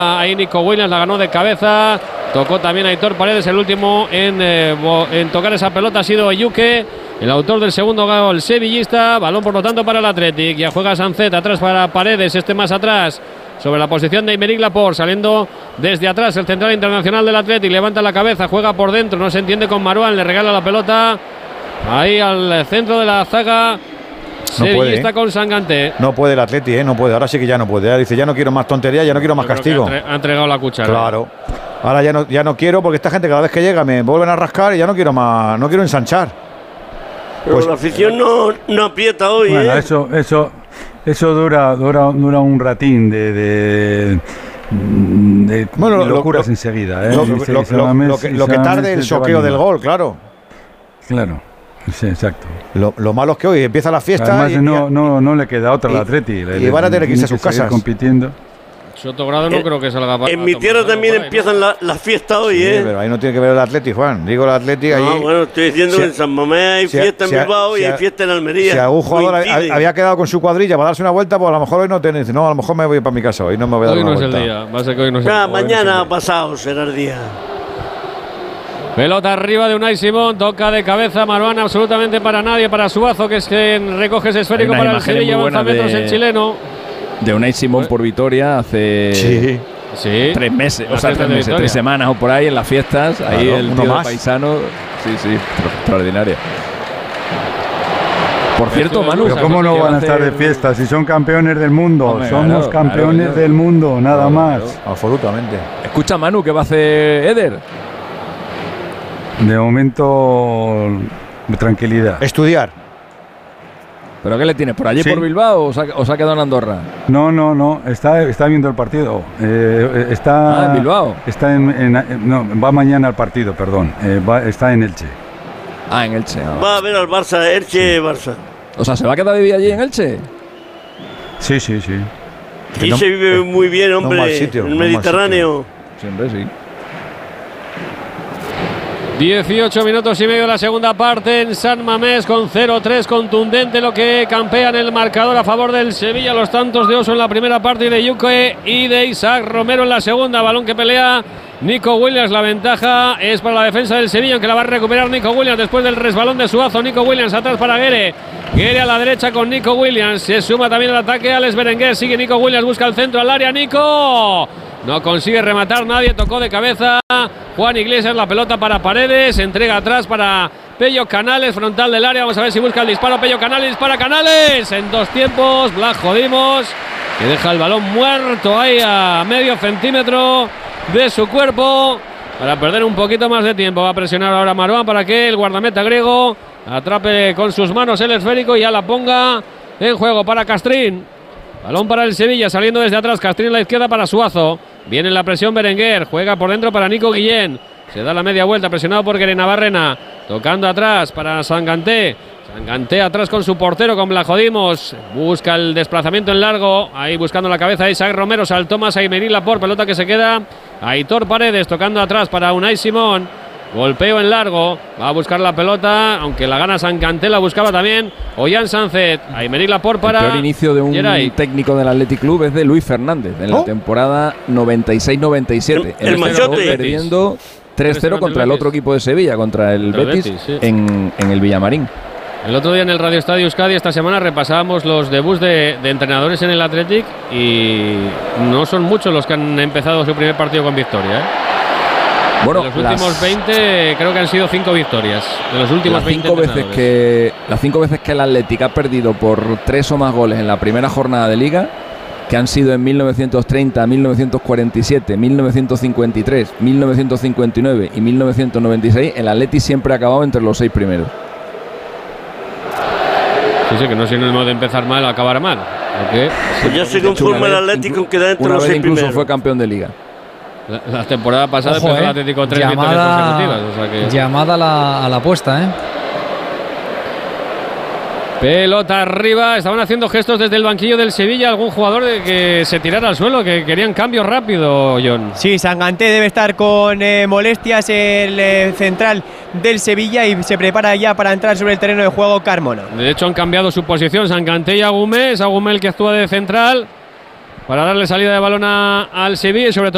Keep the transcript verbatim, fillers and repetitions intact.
Ahí Nico Williams la ganó de cabeza. Tocó también a Aitor Paredes. El último en, eh, en tocar esa pelota ha sido Yuke, el autor del segundo gol sevillista. Balón por lo tanto para el Athletic. Ya juega Sancet atrás para Paredes. Este más atrás sobre la posición de Aymeric Laporte. Saliendo desde atrás el central internacional del Athletic. Levanta la cabeza, juega por dentro. No se entiende con Marouane. Le regala la pelota ahí al centro de la zaga. No puede, está con Sanganté. No puede el Atleti, ¿eh? No puede. Ahora sí que ya no puede. Ahora dice, ya no quiero más tontería, ya no quiero más castigo. Ha entregado la cuchara. Claro. Ahora ya no, ya no quiero, porque esta gente cada vez que llega me vuelven a rascar y ya no quiero más, no quiero ensanchar. Pero pues, la afición no, no aprieta hoy, bueno, ¿eh? Eso, eso, eso dura, dura, dura un ratín de, de, de bueno, locuras lo, enseguida, ¿eh? Lo, lo, lo, lo, lo, que, lo que tarde el choqueo del gol, claro. Claro. Sí, exacto. Lo, lo malo es que hoy empieza la fiesta. Además, y, no, no, no le queda otra al Atleti. Y, y van a tener que irse a sus casas compitiendo. Sotogrado no eh, creo que salga para. En mi tierra también ahí, empiezan ¿no? la, la fiesta hoy, sí, ¿eh? Pero ahí no tiene que ver el Atleti, Juan. Digo el Atleti no, allí. Bueno, estoy diciendo que en San Mamés hay si fiesta si en Bilbao si y hay fiesta en Almería. Si algún jugador había, había quedado con su cuadrilla para darse una vuelta, pues a lo mejor hoy no tiene. No, a lo mejor me voy para mi casa hoy. No me voy a dar hoy una no vuelta. Es el día. Va a ser que hoy no es ah, el día. Mañana no es pasado será el día. Pelota arriba de Unai Simón, toca de cabeza Marouane, absolutamente para nadie, para Suazo, que es quien recoge ese esférico para el Sevilla, avanza metros el chileno. De Unai Simón por Vitoria hace sí. Sí. tres meses, o sea, tres meses, tres semanas o por ahí en las fiestas, claro, ahí el tío de paisano, sí, sí, extraordinaria. Por cierto, Manu, pero ¿cómo no van a estar de fiesta si son campeones del mundo? Hombre, Somos claro, campeones claro, claro. del mundo, nada claro, más. Claro. Absolutamente. Escucha, Manu, ¿qué va a hacer Eder? De momento, tranquilidad. Estudiar. ¿Pero qué le tiene? ¿Por allí, sí. por Bilbao o se, ha, o se ha quedado en Andorra? No, no, no. Está, está viendo el partido. Eh, está, ah, en Bilbao. Está en, en, no, va mañana al partido, perdón. Eh, va, está en Elche. Ah, en Elche. Ah. Va a ver al Barça, Elche-Barça. Sí. O sea, ¿se va a quedar a vivir allí en Elche? Sí, sí, sí. Y no, se vive muy bien, hombre. No sitio, en el Mediterráneo. Siempre sí. dieciocho minutos y medio de la segunda parte en San Mamés con cero tres, contundente lo que campea en el marcador a favor del Sevilla. Los tantos de Oso en la primera parte y de Yuke y de Isaac Romero en la segunda. Balón que pelea Nico Williams. La ventaja es para la defensa del Sevilla, que la va a recuperar Nico Williams después del resbalón de Suazo. Nico Williams atrás para Guere. Guere a la derecha con Nico Williams. Se suma también el ataque Alex Berenguer. Sigue Nico Williams, busca el centro al área. Nico no consigue rematar nadie, tocó de cabeza Juan Iglesias, la pelota para Paredes, entrega atrás para Pello Canales, frontal del área, vamos a ver si busca el disparo, Pello Canales, dispara Canales, en dos tiempos, Blas Jodimos, que deja el balón muerto ahí a medio centímetro de su cuerpo, para perder un poquito más de tiempo, va a presionar ahora Marouane para que el guardameta griego atrape con sus manos el esférico y ya la ponga en juego para Castrín. Balón para el Sevilla, saliendo desde atrás, Castrín a la izquierda para Suazo. Viene la presión Berenguer, juega por dentro para Nico Guillén. Se da la media vuelta, presionado por Guerena Barrena. Tocando atrás para Sanganté. Sanganté atrás con su portero, con Blajodimos. Busca el desplazamiento en largo. Ahí buscando la cabeza de Isaac Romero. Saltó más a Aymeric Laporte, pelota que se queda. Aitor Paredes tocando atrás para Unai Simón. Golpeo en largo, va a buscar la pelota, aunque la gana Sanganté, la buscaba también Ollán Sánchez. Aymeric Laporte para el peor inicio de un Geray. técnico del Athletic Club es de Luis Fernández en ¿Oh? la temporada noventa y seis noventa y siete. El, el machote. Perdiendo tres cero contra el otro equipo de Sevilla, contra el, el Betis, Betis sí. en, en el Villamarín. El otro día en el Radio Estadio Euskadi, esta semana repasábamos los debuts de, de entrenadores en el Athletic y no son muchos los que han empezado su primer partido con victoria, ¿eh? Bueno, de los últimos las, veinte creo que han sido cinco victorias. De los últimos las veinte cinco veces que las cinco veces que el Athletic ha perdido por tres o más goles en la primera jornada de Liga, que han sido en mil novecientos treinta, mil novecientos cuarenta y siete, mil novecientos cincuenta y tres, mil novecientos cincuenta y nueve y mil novecientos noventa y seis, el Athletic siempre ha acabado entre los seis primeros. Sí, sí, que no es sinónimo de empezar mal o acabar mal. Okay. Pues ya se conforma el Atlético que da entre una los vez seis incluso primeros. Fue campeón de Liga. La, la temporada pasada Ojo, empezó eh. el Atlético tres llamada, victorias consecutivas. O sea que... Llamada a la, a la apuesta, ¿eh? Pelota arriba, estaban haciendo gestos desde el banquillo del Sevilla, algún jugador de que se tirara al suelo, que querían cambio rápido, John. Sí, Sanganté debe estar con eh, molestias, el eh, central del Sevilla, y se prepara ya para entrar sobre el terreno de juego Carmona. De hecho han cambiado su posición, Sanganté y Agumé, es Agumé el que actúa de central para darle salida de balón a, al Sevilla y sobre todo